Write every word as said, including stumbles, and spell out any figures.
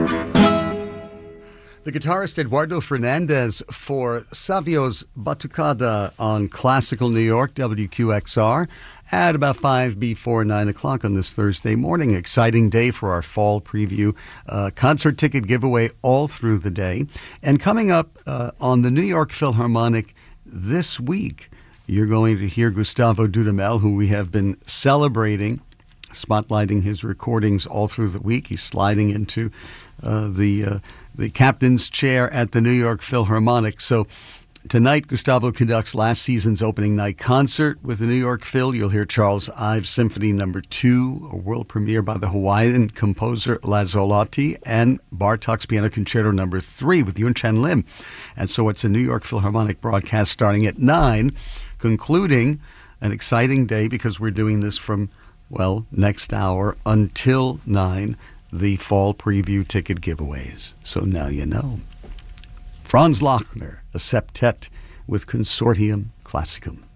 The guitarist Eduardo Fernandez for Savio's Batucada on Classical New York, W Q X R, at about five before nine o'clock on this Thursday morning. Exciting day for our fall preview. Uh, concert ticket giveaway all through the day. And coming up uh, on the New York Philharmonic this week, you're going to hear Gustavo Dudamel, who we have been celebrating, spotlighting his recordings all through the week. He's sliding into uh, the... Uh, the captain's chair at the New York Philharmonic. So tonight, Gustavo conducts last season's opening night concert with the New York Phil. You'll hear Charles Ives Symphony Number Two, a world premiere by the Hawaiian composer Lazzolotti, and Bartok's Piano Concerto Number Three with Yun Chan Lim. And so it's a New York Philharmonic broadcast starting at nine, concluding an exciting day because we're doing this from, well, next hour until nine. The fall preview ticket giveaways. So now you know. Franz Lachner, a septet with Consortium Classicum.